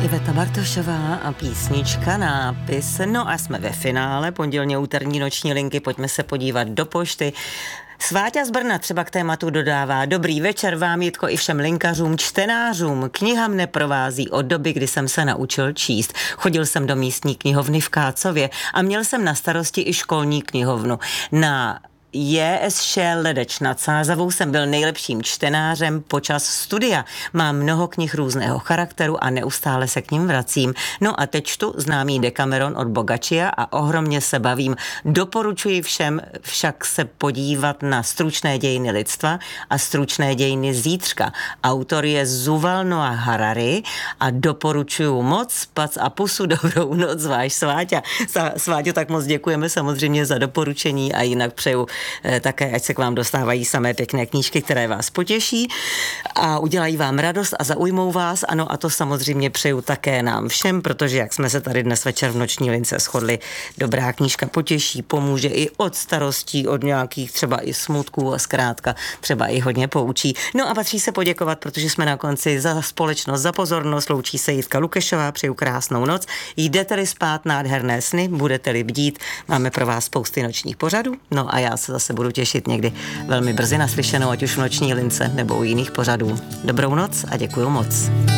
Iveta Bartošová a písnička Nápis. No a jsme ve finále pondělně úterní noční linky, pojďme se podívat do pošty. Sváťa z Brna třeba k tématu dodává: dobrý večer vám, Jitko, i všem linkařům, čtenářům. Kniha mne provází od doby, kdy jsem se naučil číst. Chodil jsem do místní knihovny v Kácově a měl jsem na starosti i školní knihovnu. Na JSŠ Ledeč nad Sázavou jsem byl nejlepším čtenářem počas studia. Mám mnoho knih různého charakteru a neustále se k ním vracím. No a teď čtu známý Decameron od Boccaccia a ohromně se bavím. Doporučuji všem však se podívat na Stručné dějiny lidstva a Stručné dějiny zítřka. Autor je Yuval Noah Harari a doporučuju moc. Pac a pusu, dobrou noc, váš Sváťa. Sváťo, tak moc děkujeme samozřejmě za doporučení a jinak přeju také, ať se k vám dostávají samé pěkné knížky, které vás potěší a udělají vám radost a zaujmou vás. Ano, a to samozřejmě přeju také nám všem, protože jak jsme se tady dnes večer v noční lince shodli, dobrá knížka potěší, pomůže i od starostí, od nějakých třeba i smutků a zkrátka třeba i hodně poučí. No a patří se poděkovat, protože jsme na konci, za společnost, za pozornost. Loučí se Jitka Lukešová, přeju krásnou noc. Jdete-li spát nádherné sny, budete-li bdít, máme pro vás spousty nočních pořadů. No a já se zase budu těšit někdy velmi brzy naslyšenou, ať už v noční lince nebo u jiných pořadů. Dobrou noc a děkuju moc.